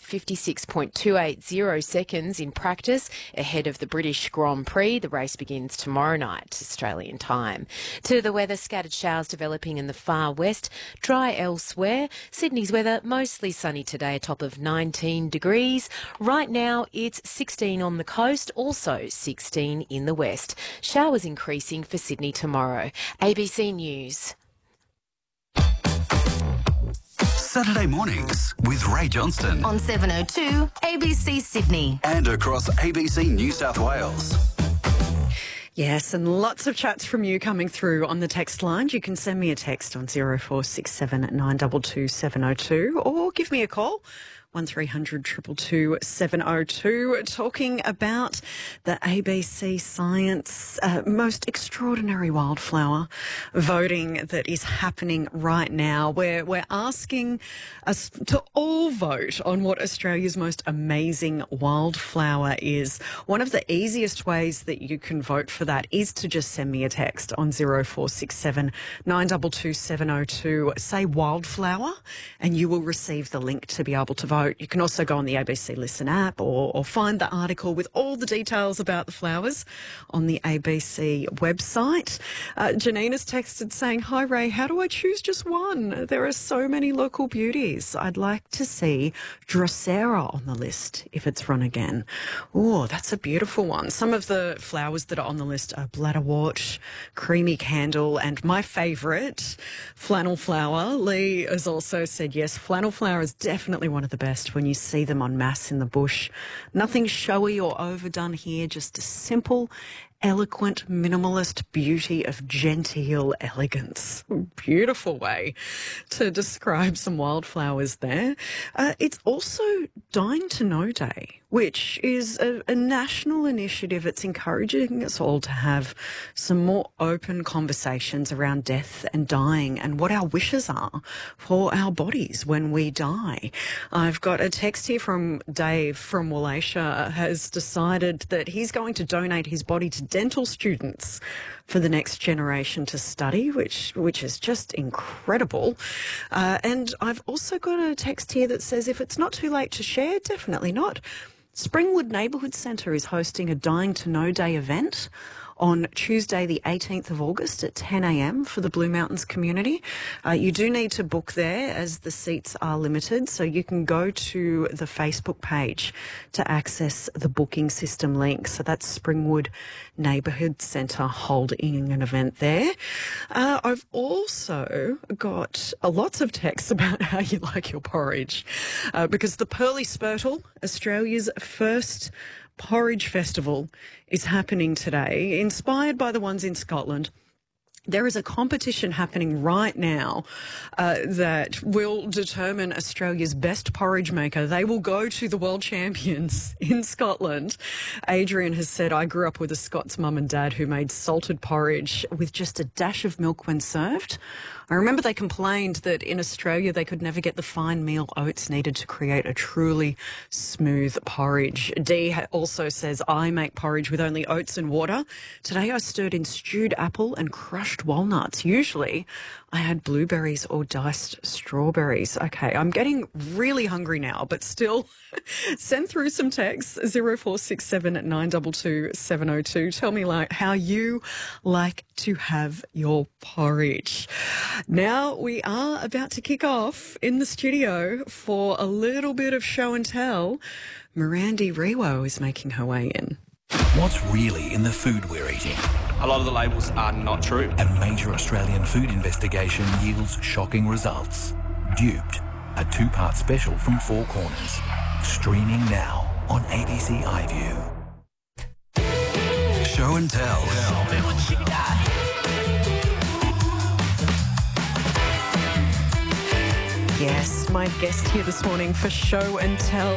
56.280 seconds in practice ahead of the British Grand Prix. The race begins tomorrow night, Australian time. To the weather, scattered showers developing in the far west, dry elsewhere. Sydney's weather mostly sunny today, a top of 19 degrees. Right now it's 16 on the coast, also 16 in the west. Showers increasing for Sydney tomorrow. ABC News. Saturday mornings with Ray Johnston on 702 ABC Sydney and across ABC New South Wales. Yes, and lots of chats from you coming through on the text line. You can send me a text on 0467 922 702 or give me a call 1300 222 702, talking about the ABC Science most extraordinary wildflower voting that is happening right now. We're asking us to all vote on what Australia's most amazing wildflower is. One of the easiest ways that you can vote for that is to just send me a text on 0467 922 702. Say wildflower and you will receive the link to be able to vote. You can also go on the ABC Listen app or find the article with all the details about the flowers on the ABC website. Janina's texted saying, "Hi Ray, how do I choose just one? There are so many local beauties. I'd like to see Drosera on the list if it's run again." Oh, that's a beautiful one. Some of the flowers that are on the list are bladderwort, creamy candle, and my favourite, flannel flower. Lee has also said yes, flannel flower is definitely one of the best when you see them en masse in the bush. Nothing showy or overdone here, just a simple, eloquent, minimalist beauty of genteel elegance. Beautiful way to describe some wildflowers there. It's also Dying to Know Day, which is a national initiative. It's encouraging us all to have some more open conversations around death and dying and what our wishes are for our bodies when we die. I've got a text here from Dave from Wallachia, has decided that he's going to donate his body to dental students for the next generation to study, which is just incredible. And I've also got a text here that says, if it's not too late to share, definitely not. Springwood Neighbourhood Centre is hosting a Dying to Know Day event on Tuesday the 18th of August at 10 a.m. for the Blue Mountains community. You do need to book there as the seats are limited, so you can go to the Facebook page to access the booking system link. So that's Springwood Neighbourhood Centre holding an event there. I've also got lots of texts about how you like your porridge, because the Pearly Spurtle, Australia's first porridge festival, is happening today, inspired by the ones in Scotland. There is a competition happening right now that will determine Australia's best porridge maker. They will go to the world champions in Scotland. Adrian has said, "I grew up with a Scots mum and dad who made salted porridge with just a dash of milk when served. I remember they complained that in Australia they could never get the fine meal oats needed to create a truly smooth porridge." Dee also says, "I make porridge with only oats and water. Today I stirred in stewed apple and crushed walnuts. Usually I had blueberries or diced strawberries." Okay, I'm getting really hungry now, but still send through some texts, 0467 922 702. Tell me how you like to have your porridge. Now we are about to kick off in the studio for a little bit of show and tell. Mirandi Rewo is making her way in. What's really in the food we're eating? A lot of the labels are not true. A major Australian food investigation yields shocking results. Duped, a two-part special from Four Corners. Streaming now on ABC iView. Show and tell. Yes, my guest here this morning for show and tell